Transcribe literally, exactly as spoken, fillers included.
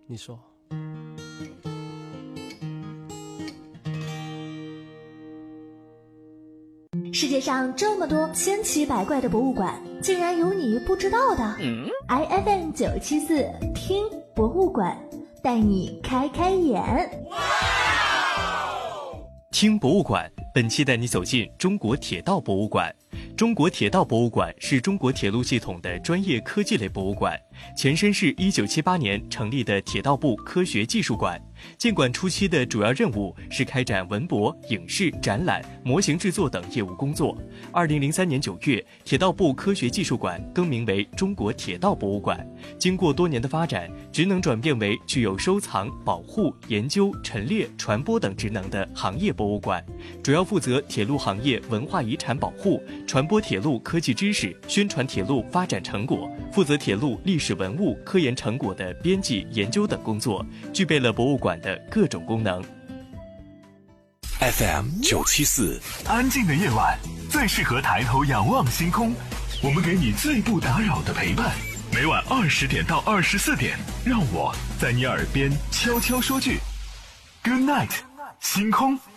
你说。 世界上这么多千奇百怪的博物馆，竟然有你不知道的。嗯、I F M 九七四听博物馆，带你开开眼。 听博物馆，本期带你走进中国铁道博物馆。中国铁道博物馆是中国铁路系统的专业科技类博物馆，前身是一九七八年成立的铁道部科学技术馆。建馆初期的主要任务是开展文博、影视、展览、模型制作等业务工作。二零零三年九月，铁道部科学技术馆更名为中国铁道博物馆。经过多年的发展，职能转变为具有收藏、保护、研究、陈列、传播等职能的行业博物馆，主要负责铁路行业文化遗产保护、传播铁路科技知识、宣传铁路发展成果，负责铁路历史文物、科研成果的编辑、研究等工作，具备了博物馆的各种功能。 F M 九七四，安静的夜晚最适合抬头仰望星空，我们给你最不打扰的陪伴。每晚二十点到二十四点，让我在你耳边悄悄说句 Good night， 星空。